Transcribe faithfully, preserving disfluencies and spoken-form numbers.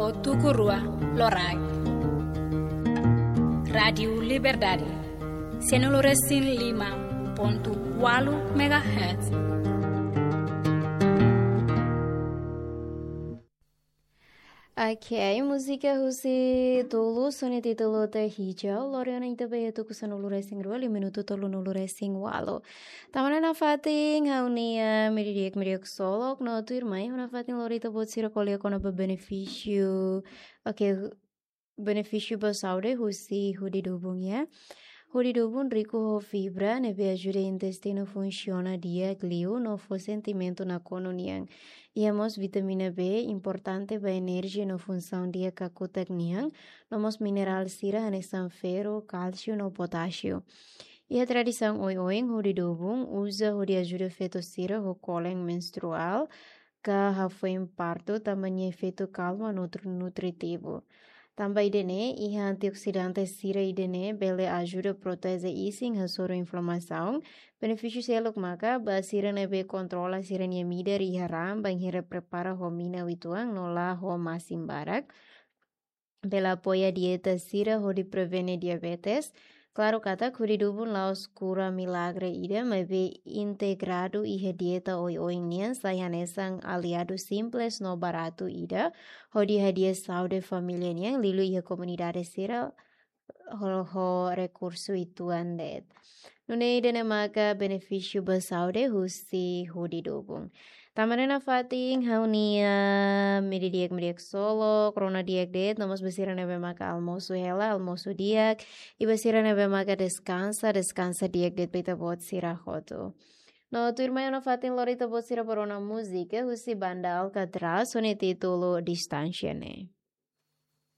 o tukurua lorai. Radio Liberdade, Senoloresin lima ponto walu megahertz. Ok, música husi tulu soni titulo terhijau loriana ita bayi tu kusan ulu racing dua lima minuto tolu ulu racing walo. Tamana na fating haunia meridiak meridiak solok no tu irmai na fating lori ita buat sira kolia kona benefício. Ok, benefício basaude husi hudi dubung ya. Hudi dubung rico ho fibra nebe ajuda intestino funciona dia glio no fo sentimento na kononiang. Iamos vitamina B importante ba energia no função dia kakutak niang, nomos mineral sira anesan ferro, calcio no potássio. E a tradição oi-oing hudi dubung usa hudi ajuda feto sira ho coleng menstrual, ka hafoim parto tamanha efeito calma nutri nutritivo. Também idene, iha antioxidante sira idene, bele ajuda protege ising hasoro inflamação. Benefício selok maka, ba sira nebe controla sira nia mida iha ram, bang hira prepara homina wituang, nola ho masim barak. Bela apoia dieta sira ho di prevene diabetes. Claro kata kuri dubun laos cura milagre ida, mebe integrado iha dieta oi-oi nian, sayanesang aliado simples no barato ida, ho di hadia saude familia nian, lilu iha komunidade sira, ho, ho recurso ituan det. Nune ida nemaga beneficio basaude husi hudi dubung. Tamarena fating haunia medidiak mediak solo, corona diak det, nomos besiran nebe maka almoço hela, almoço diak, e besiran nebe maka descansa, descansa diak det beta bot sira hoto. No tu irmã na fating lorita bot sira por una música, husi banda alcatraz, sone titulo Distância ne.